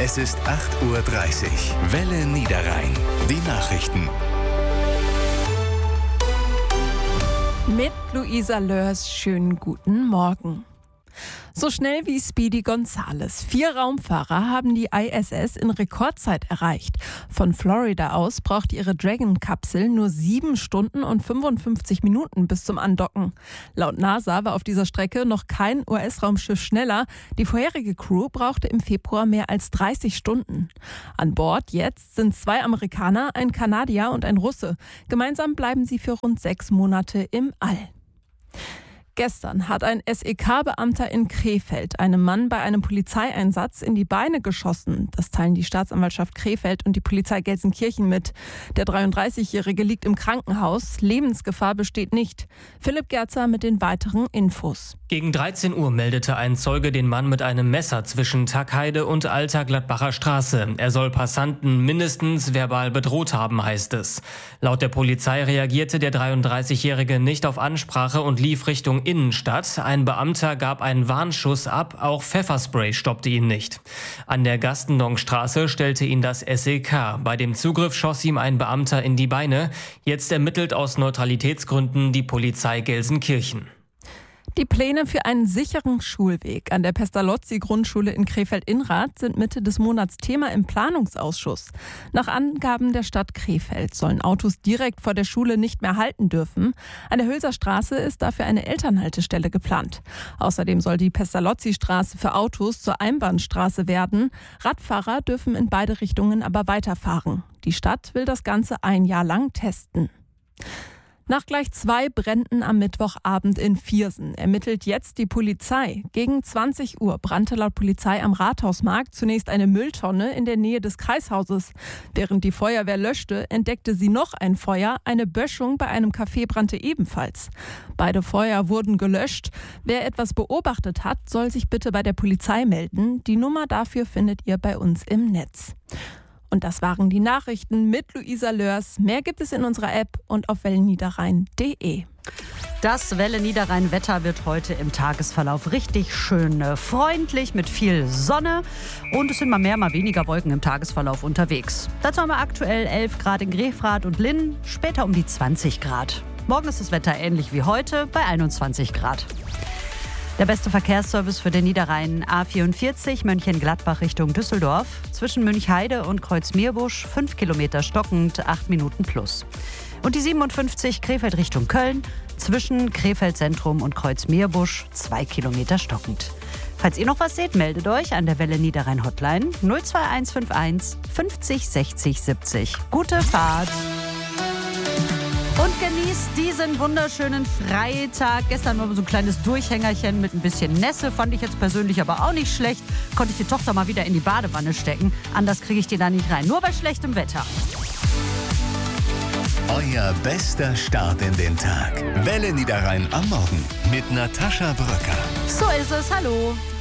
Es ist 8:30 Uhr. Welle Niederrhein. Die Nachrichten. Mit Luisa Lörs, schönen guten Morgen. So schnell wie Speedy Gonzales. 4 Raumfahrer haben die ISS in Rekordzeit erreicht. Von Florida aus braucht ihre Dragon-Kapsel nur 7 Stunden und 55 Minuten bis zum Andocken. Laut NASA war auf dieser Strecke noch kein US-Raumschiff schneller. Die vorherige Crew brauchte im Februar mehr als 30 Stunden. An Bord jetzt sind 2 Amerikaner, ein Kanadier und ein Russe. Gemeinsam bleiben sie für rund 6 Monate im All. Gestern hat ein SEK-Beamter in Krefeld einem Mann bei einem Polizeieinsatz in die Beine geschossen. Das teilen die Staatsanwaltschaft Krefeld und die Polizei Gelsenkirchen mit. Der 33-Jährige liegt im Krankenhaus. Lebensgefahr besteht nicht. Philipp Gerzer mit den weiteren Infos. Gegen 13 Uhr meldete ein Zeuge den Mann mit einem Messer zwischen Tackheide und Alter Gladbacher Straße. Er soll Passanten mindestens verbal bedroht haben, heißt es. Laut der Polizei reagierte der 33-Jährige nicht auf Ansprache und lief Richtung Innenstadt. Ein Beamter gab einen Warnschuss ab, auch Pfefferspray stoppte ihn nicht. An der Gastendongstraße stellte ihn das SEK. Bei dem Zugriff schoss ihm ein Beamter in die Beine. Jetzt ermittelt aus Neutralitätsgründen die Polizei Gelsenkirchen. Die Pläne für einen sicheren Schulweg an der Pestalozzi-Grundschule in Krefeld-Innrath sind Mitte des Monats Thema im Planungsausschuss. Nach Angaben der Stadt Krefeld sollen Autos direkt vor der Schule nicht mehr halten dürfen. An der Hülser Straße ist dafür eine Elternhaltestelle geplant. Außerdem soll die Pestalozzi-Straße für Autos zur Einbahnstraße werden. Radfahrer dürfen in beide Richtungen aber weiterfahren. Die Stadt will das Ganze ein Jahr lang testen. Nach gleich 2 Bränden am Mittwochabend in Viersen ermittelt jetzt die Polizei. Gegen 20 Uhr brannte laut Polizei am Rathausmarkt zunächst eine Mülltonne in der Nähe des Kreishauses. Während die Feuerwehr löschte, entdeckte sie noch ein Feuer. Eine Böschung bei einem Café brannte ebenfalls. Beide Feuer wurden gelöscht. Wer etwas beobachtet hat, soll sich bitte bei der Polizei melden. Die Nummer dafür findet ihr bei uns im Netz. Und das waren die Nachrichten mit Luisa Lörs. Mehr gibt es in unserer App und auf wellenniederrhein.de. Das Welle Niederrhein Wetter wird heute im Tagesverlauf richtig schön freundlich mit viel Sonne. Und es sind mal mehr, mal weniger Wolken im Tagesverlauf unterwegs. Dazu haben wir aktuell 11 Grad in Grefrath und Linn, später um die 20 Grad. Morgen ist das Wetter ähnlich wie heute bei 21 Grad. Der beste Verkehrsservice für den Niederrhein: A44 Mönchengladbach Richtung Düsseldorf. Zwischen Münchheide und Kreuzmeerbusch 5 Kilometer stockend, 8 Minuten plus. Und die 57 Krefeld Richtung Köln. Zwischen Krefeld Zentrum und Kreuzmeerbusch 2 Kilometer stockend. Falls ihr noch was seht, meldet euch an der Welle Niederrhein Hotline 02151 50 60 70. Gute Fahrt! Und genießt diesen wunderschönen Freitag. Gestern war so ein kleines Durchhängerchen mit ein bisschen Nässe. Fand ich jetzt persönlich aber auch nicht schlecht. Konnte ich die Tochter mal wieder in die Badewanne stecken. Anders kriege ich die da nicht rein. Nur bei schlechtem Wetter. Euer bester Start in den Tag. Welle Niederrhein am Morgen mit Natascha Bröcker. So ist es. Hallo.